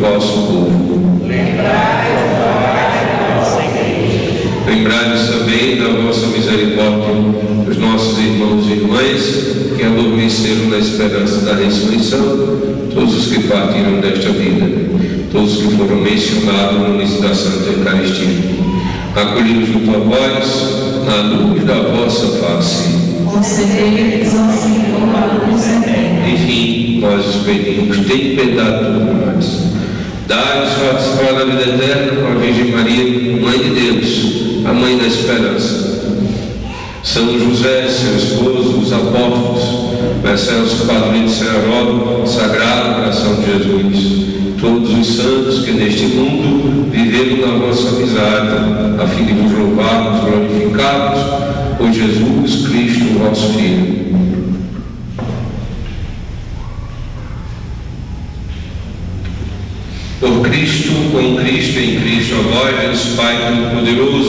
vosso povo. Lembrai-vos também da vossa misericórdia dos nossos irmãos e irmãs que adormeceram na esperança da ressurreição, todos os que partiram desta vida, todos que foram mencionados no início da Santa Eucaristia. Acolhidos junto a vós, na luz da vossa face. Concedei-lhes ao Senhor a luz eterna. Enfim, nós os pedimos, tem piedade por nós. Dai-nos participar da vida eterna com a Virgem Maria, Mãe de Deus, a Mãe da Esperança. São José, seu esposo, os apóstolos, Marcelo, padrinho de Senhor, Sagrado Coração de Jesus, todos os santos que neste mundo viveram na vossa amizade, a fim de vos louvarmos, glorificarmos por Jesus Cristo, vosso Filho. Por Cristo, com Cristo, em Cristo, a vós, Deus Pai Todo-Poderoso,